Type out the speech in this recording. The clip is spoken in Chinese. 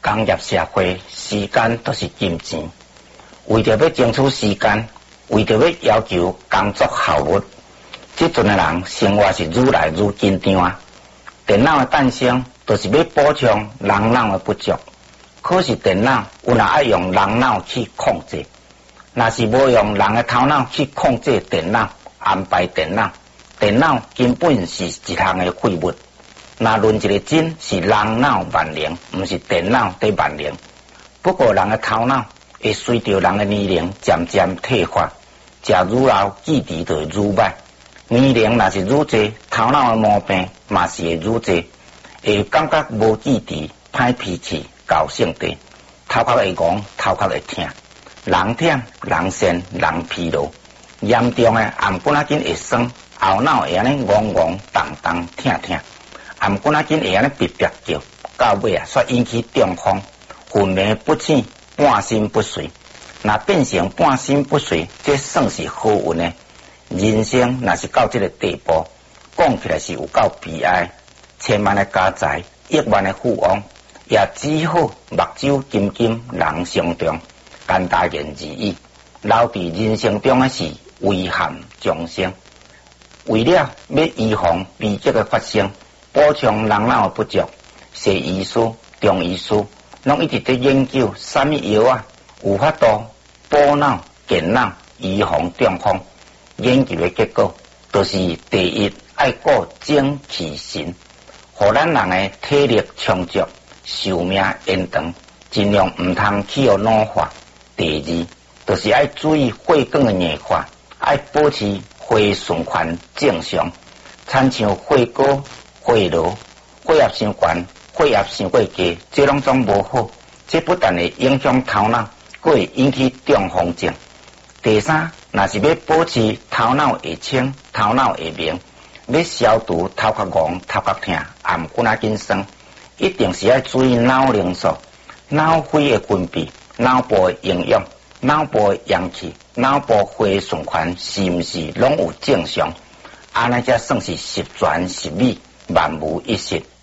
工业社会，时间都是金钱。为着要争取时间，为着要要求工作效率，这阵的人生活是愈来愈紧张啊。电脑的诞生，就是要补充人脑的不足。可是电脑有哪爱用人脑去控制？若是无用人的头脑去控制电脑、安排电脑，电脑根本是一项的废物。那论一个真，是人脑万能，不是电脑在万能。不过人的头脑会随着人的年龄渐渐退化，食愈老记忆就会愈歹。年龄若是愈济，头脑的毛病嘛是会愈济，会感觉无记忆、歹脾气、高性地，头壳会戆，头壳会痛，人忝、人眩、人疲劳，严重的颔骨仔筋会酸，后脑会安尼戆戆、动动、痛痛，颔骨仔筋会安尼哔哔叫，到尾煞引起中风、昏迷不醒、半身不遂。若变成半身不遂，这算是好运的。人生若是到这个地步，讲起来是有够悲哀。千万的家财，亿万的富翁，也只好目睭金金人相中。简单言而已，留伫人生中的是遗憾终生。为了要预防悲剧的发生，补充人脑的不足，西医师、中医师拢一直在研究什么药啊有法度补脑、健脑、预防中风。研究的结果，就是第一，爱顾精气神，互咱人的体力充足，寿命延长，尽量唔通去予老化。第二，就是爱注意血管的硬化，爱保持血循环正常，亲像血高、血落、血压伤悬、血压伤过低，这拢总无好。这不但会影响头脑，还会引起中风症。第三，若是要保持头脑会清、头脑会明，要消除头壳戆、头壳痛、颔骨仔筋酸，一定是要注意脑灵素、脑血的分泌、脑部的营养、脑部的阳气、脑部血循环是毋是拢有正常？安尼才算是十全十美、万无一失。